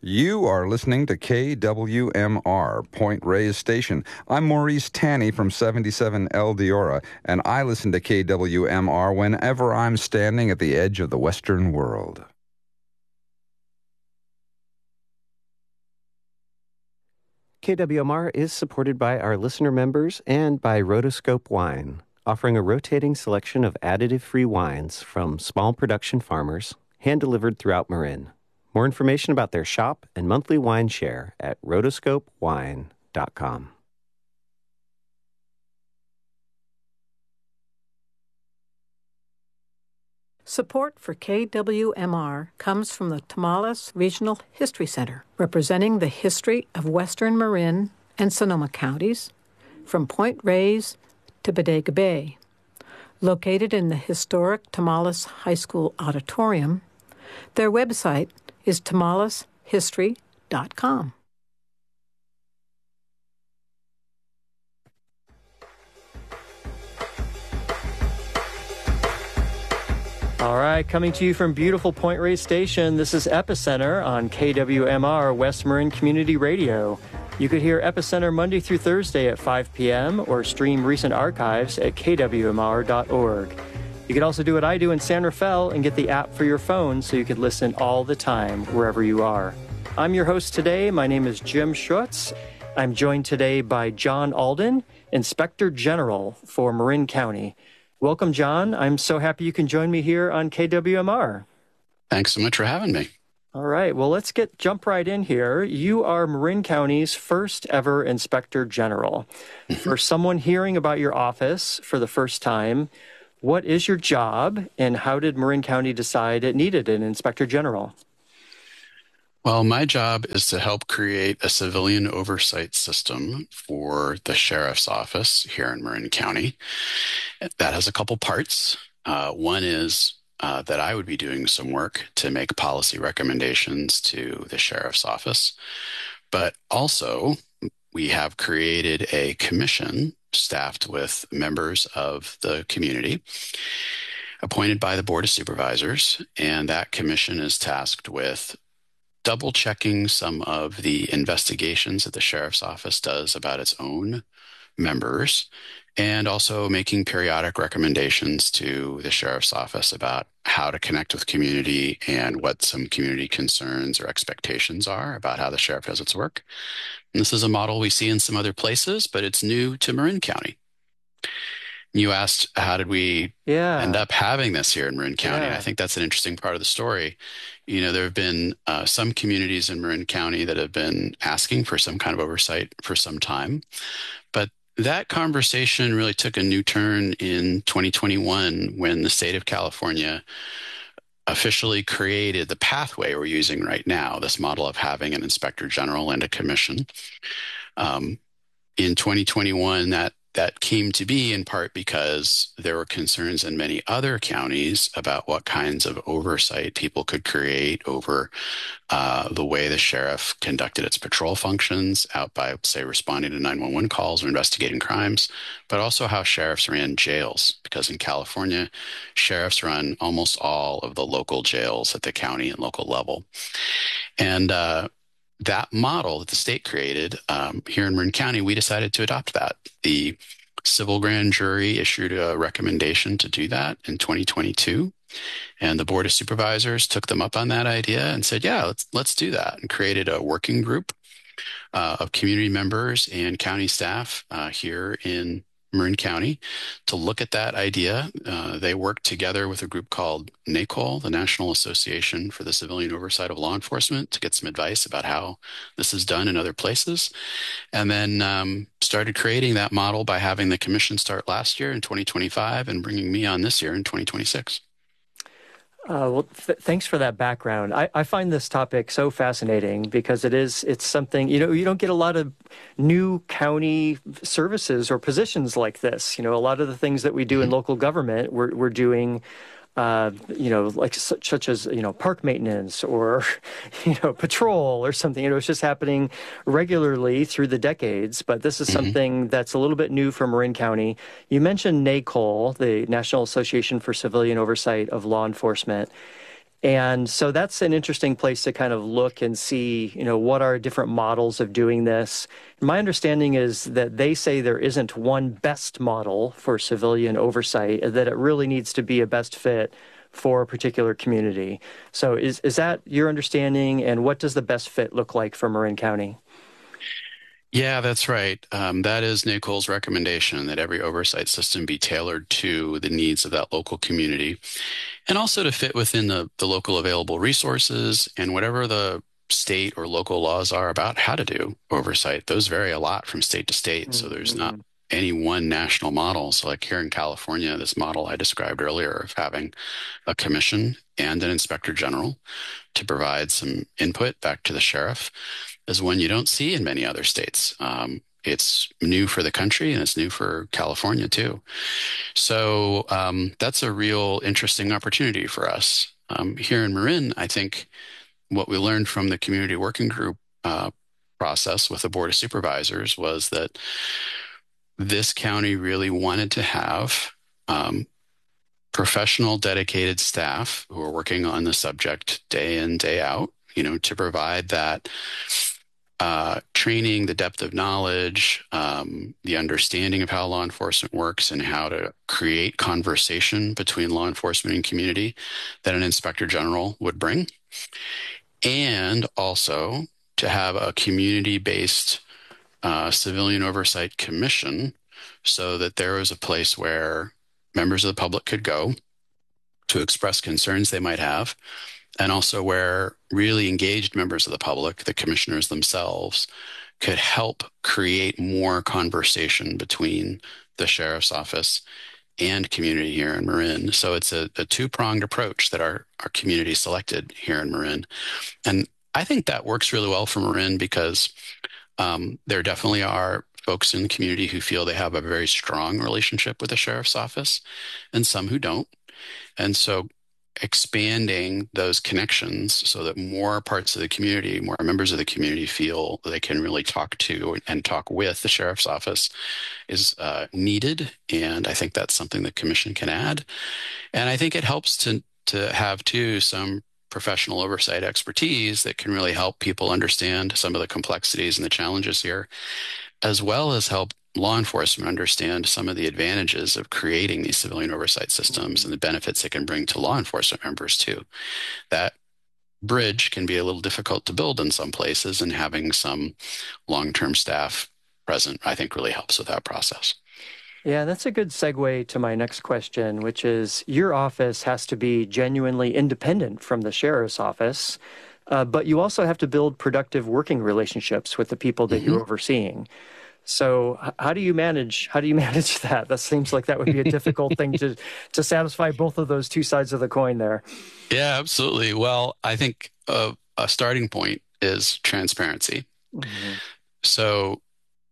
You are listening to KWMR, Point Reyes Station. I'm Maurice Tanney from 77 El Diora, and I listen to KWMR whenever I'm standing at the edge of the Western world. KWMR is supported by our listener members and by Rotoscope Wine, offering a rotating selection of additive-free wines from small production farmers, hand-delivered throughout Marin. More information about their shop and monthly wine share at rotoscopewine.com. Support for KWMR comes from the Tomales Regional History Center, representing the history of Western Marin and Sonoma counties, from Point Reyes to Bodega Bay. Located in the historic Tomales High School auditorium, their website is tomaleshistory.com. All right, coming to you from beautiful Point Reyes Station, this is Epicenter on KWMR West Marin Community Radio. You could hear Epicenter Monday through Thursday at 5 p.m. or stream recent archives at kwmr.org. You could also do what I do in San Rafael and get the app for your phone so you could listen all the time wherever you are. I'm your host today. My name is Jim Schutz. I'm joined today by John Alden, Inspector General for Marin County. Welcome, John. I'm so happy you can join me here on KWMR. Thanks so much for having me. All right. Well, let's jump right in here. You are Marin County's first ever Inspector General. For someone hearing about your office for the first time, what is your job and how did Marin County decide it needed an Inspector General? Well, my job is to help create a civilian oversight system for the sheriff's office here in Marin County. That has a couple parts. One is that I would be doing some work to make policy recommendations to the sheriff's office. But also, we have created a commission staffed with members of the community appointed by the Board of Supervisors, and that commission is tasked with double-checking some of the investigations that the sheriff's office does about its own members, and also making periodic recommendations to the sheriff's office about how to connect with community and what some community concerns or expectations are about how the sheriff does its work. And this is a model we see in some other places, but it's new to Marin County. You asked, how did we end up having this here in Marin County? And I think that's an interesting part of the story. You know, there have been some communities in Marin County that have been asking for some kind of oversight for some time. But that conversation really took a new turn in 2021 when the state of California officially created the pathway we're using right now, this model of having an inspector general and a commission. In 2021, that came to be in part because there were concerns in many other counties about what kinds of oversight people could create over the way the sheriff conducted its patrol functions out by, say, responding to 911 calls or investigating crimes, but also how sheriffs ran jails, because in California, sheriffs run almost all of the local jails at the county and local level. And that model that the state created here in Marin County, we decided to adopt that. The civil grand jury issued a recommendation to do that in 2022, and the Board of Supervisors took them up on that idea and said, yeah, let's do that, and created a working group of community members and county staff here in Marin County to look at that idea. They worked together with a group called NACOL, the National Association for the Civilian Oversight of Law Enforcement, to get some advice about how this is done in other places. And then started creating that model by having the commission start last year in 2025 and bringing me on this year in 2026. Thanks for that background. I find this topic so fascinating because it's something, you don't get a lot of new county services or positions like this. A lot of the things that we do in local government, we're doing, like such as, park maintenance or, patrol or something. It's just happening regularly through the decades. But this is something that's a little bit new for Marin County. You mentioned NACOL, the National Association for Civilian Oversight of Law Enforcement. And so that's an interesting place to kind of look and see, what are different models of doing this. My understanding is that they say there isn't one best model for civilian oversight, that it really needs to be a best fit for a particular community. So is that your understanding, and what does the best fit look like for Marin County? Yeah, that's right. That is NACOL's recommendation, that every oversight system be tailored to the needs of that local community, and also to fit within the local available resources and whatever the state or local laws are about how to do oversight. Those vary a lot from state to state, so there's not any one national model. So like here in California, this model I described earlier of having a commission and an inspector general to provide some input back to the sheriff is one you don't see in many other states. It's new for the country, and it's new for California too. So that's a real interesting opportunity for us. Here in Marin, I think what we learned from the community working group process with the Board of Supervisors was that this county really wanted to have professional, dedicated staff who are working on the subject day in, day out, to provide that training, the depth of knowledge, the understanding of how law enforcement works and how to create conversation between law enforcement and community that an inspector general would bring. And also to have a community-based civilian oversight commission so that there was a place where members of the public could go to express concerns they might have, and also where really engaged members of the public, the commissioners themselves, could help create more conversation between the sheriff's office and community here in Marin. So it's a two-pronged approach that our community selected here in Marin. And I think that works really well for Marin because there definitely are folks in the community who feel they have a very strong relationship with the sheriff's office and some who don't. And so expanding those connections so that more parts of the community, more members of the community feel they can really talk to and talk with the sheriff's office is needed. And I think that's something the commission can add. And I think it helps to have, too, some professional oversight expertise that can really help people understand some of the complexities and the challenges here, as well as help law enforcement understand some of the advantages of creating these civilian oversight systems and the benefits it can bring to law enforcement members too. That bridge can be a little difficult to build in some places, and having some long-term staff present, I think, really helps with that process. Yeah, that's a good segue to my next question, which is your office has to be genuinely independent from the sheriff's office, but you also have to build productive working relationships with the people that you're overseeing. So how do you manage that? That seems like that would be a difficult thing to satisfy both of those two sides of the coin there. Yeah, absolutely. Well, I think a starting point is transparency. Mm-hmm. So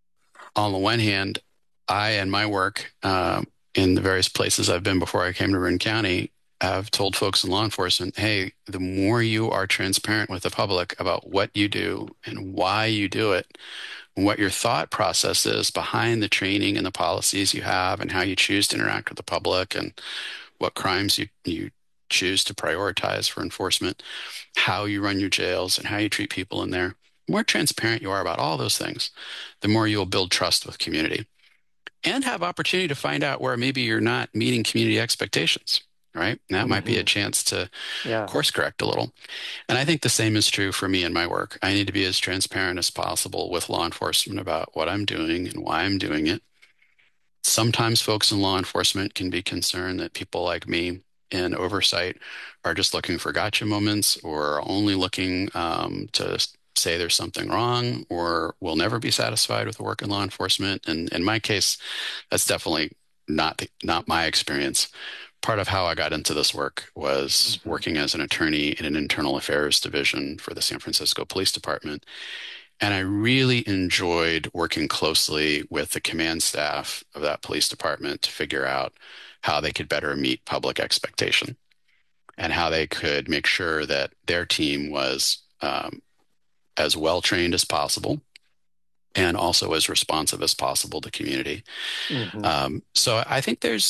on the one hand, I and my work in the various places I've been before I came to Marin County, I've told folks in law enforcement, hey, the more you are transparent with the public about what you do and why you do it, what your thought process is behind the training and the policies you have and how you choose to interact with the public and what crimes you choose to prioritize for enforcement, how you run your jails and how you treat people in there. The more transparent you are about all those things, the more you'll build trust with community and have opportunity to find out where maybe you're not meeting community expectations, right? And that might be a chance to course correct a little. And I think the same is true for me in my work. I need to be as transparent as possible with law enforcement about what I'm doing and why I'm doing it. Sometimes folks in law enforcement can be concerned that people like me in oversight are just looking for gotcha moments or only looking to say there's something wrong or will never be satisfied with the work in law enforcement. And in my case, that's definitely not my experience. Part of how I got into this work was working as an attorney in an internal affairs division for the San Francisco Police Department. And I really enjoyed working closely with the command staff of that police department to figure out how they could better meet public expectation and how they could make sure that their team was as well trained as possible and also as responsive as possible to community. So I think there's,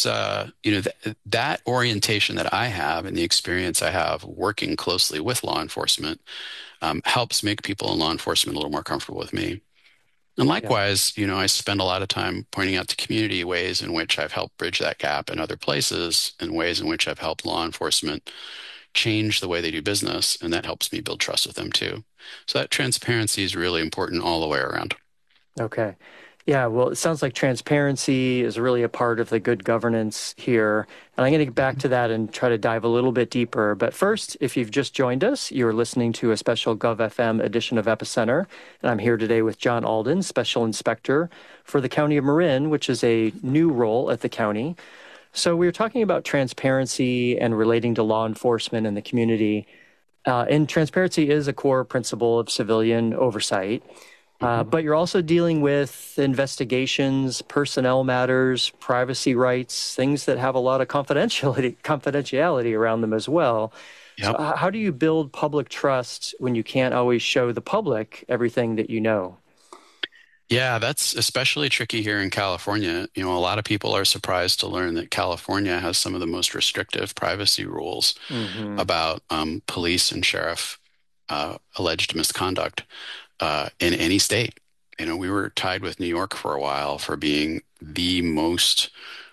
that orientation that I have and the experience I have working closely with law enforcement helps make people in law enforcement a little more comfortable with me. And likewise, I spend a lot of time pointing out to community ways in which I've helped bridge that gap in other places and ways in which I've helped law enforcement change the way they do business. And that helps me build trust with them too. So that transparency is really important all the way around. Okay. Yeah, well, it sounds like transparency is really a part of the good governance here. And I'm going to get back to that and try to dive a little bit deeper. But first, if you've just joined us, you're listening to a special GovFM edition of Epicenter. And I'm here today with John Alden, Special Inspector for the County of Marin, which is a new role at the county. So we were talking about transparency and relating to law enforcement and the community. And transparency is a core principle of civilian oversight. But you're also dealing with investigations, personnel matters, privacy rights, things that have a lot of confidentiality around them as well. Yep. So how do you build public trust when you can't always show the public everything that you know? Yeah, that's especially tricky here in California. A lot of people are surprised to learn that California has some of the most restrictive privacy rules about police and sheriff alleged misconduct. In any state. We were tied with New York for a while for being the most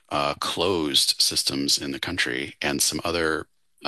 closed systems in the country, and some other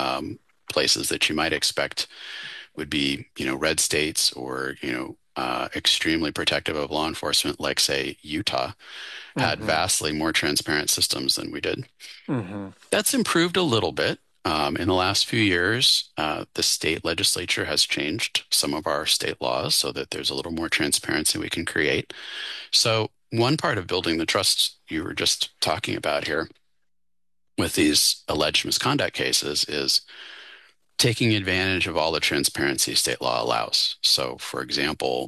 places that you might expect would be, red states or, extremely protective of law enforcement, like, say, Utah, had vastly more transparent systems than we did. That's improved a little bit. In the last few years, the state legislature has changed some of our state laws so that there's a little more transparency we can create. So one part of building the trust you were just talking about here with these alleged misconduct cases is taking advantage of all the transparency state law allows. So, for example,